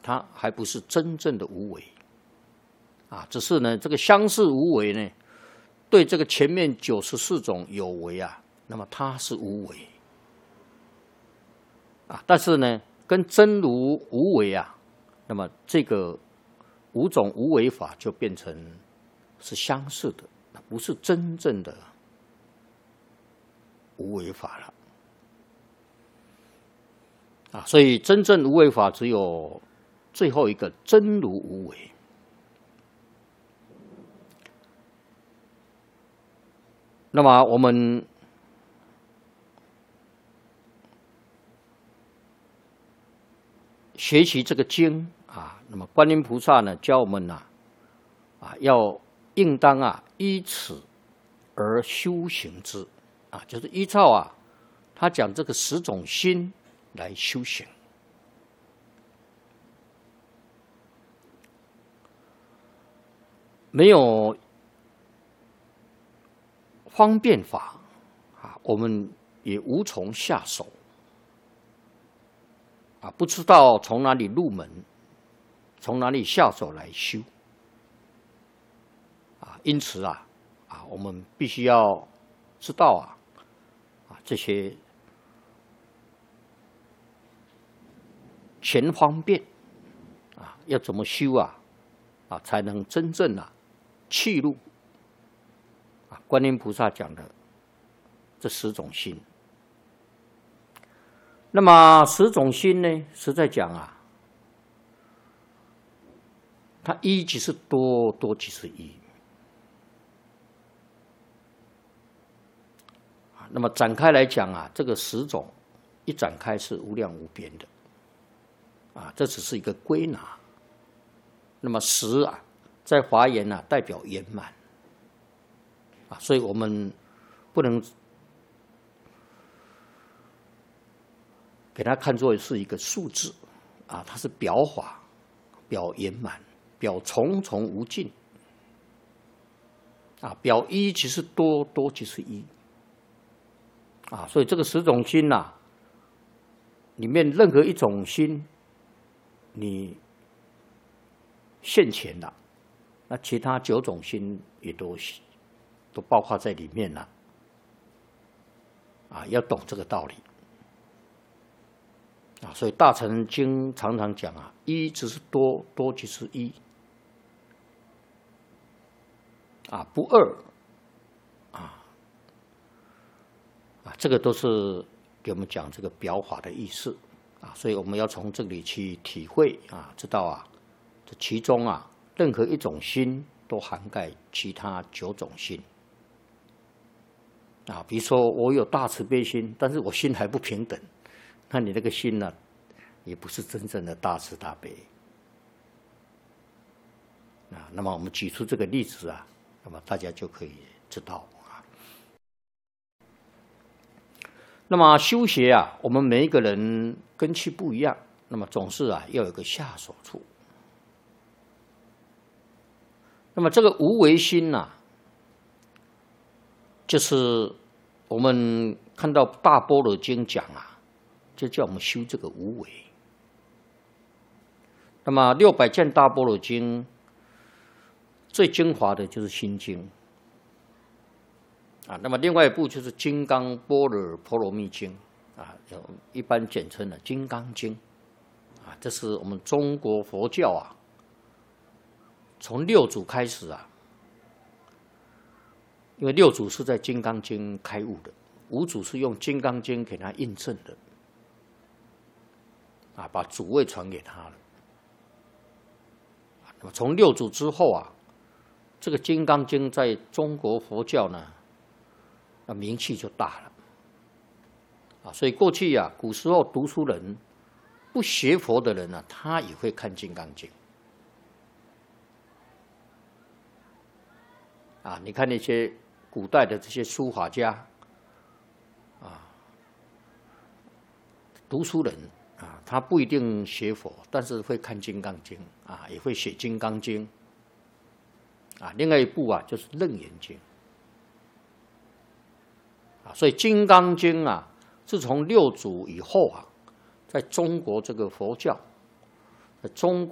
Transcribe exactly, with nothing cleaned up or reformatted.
它还不是真正的无为啊，只是呢这个相似无为呢，对这个前面九十四种有为啊，那么它是无为啊，但是呢跟真如无为啊，那么这个五种无为法就变成是相似的，不是真正的无为法了啊，所以真正无为法只有最后一个真如无为。那么我们学习这个经啊，那么观音菩萨呢教我们呐、啊，啊要应当啊依此而修行之啊，就是依照啊他讲这个十种心来修行。没有方便法啊，我们也无从下手啊，不知道从哪里入门，从哪里下手来修啊。因此啊，啊，我们必须要知道啊，啊这些全方便啊，要怎么修啊，啊才能真正啊契入啊观音菩萨讲的这十种心。那么十种心呢，实在讲啊，它一即是多，多即是一。那么展开来讲啊，这个十种一展开是无量无边的啊，这只是一个归纳。那么十啊，在华严啊代表圆满啊，所以我们不能给它看作是一个数字啊，它是表法、表圆满、表重重无尽啊，表一即是多，多即是一啊，所以这个十种心呐、啊，里面任何一种心你现前了，那其他九种心也都都包括在里面了啊，要懂这个道理啊，所以大乘经常常讲啊，一只是多，多即是一啊，不二啊啊，这个都是给我们讲这个表法的意思啊，所以我们要从这里去体会啊，知道啊，这其中啊，任何一种心都涵盖其他九种心啊。比如说我有大慈悲心，但是我心还不平等，那你那个心呢、啊，也不是真正的大慈大悲啊。那么我们举出这个例子啊，那么大家就可以知道啊。那么修学啊，我们每一个人根器不一样，那么总是啊要有个下手处。那么这个无为心呐、啊，就是我们看到《大般若经》讲啊，就叫我们修这个无为。那么六百卷大般若经最精华的就是心经啊，那么另外一部就是金刚般若波罗蜜经啊，一般简称的金刚经啊，这是我们中国佛教啊，从六祖开始啊，因为六祖是在金刚经开悟的，五祖是用金刚经给他印证的啊，把主位传给他了。那么从六祖之后啊，这个《金刚经》在中国佛教呢，那名气就大了啊。所以过去啊，古时候读书人不学佛的人呢、啊，他也会看《金刚经》啊。你看那些古代的这些书法家啊，读书人啊，他不一定学佛，但是会看《金刚经》啊，也会写《金刚经》啊。另外一部啊，就是《楞严经》啊。所以《金刚经》啊，自从六祖以后啊，在中国这个佛教中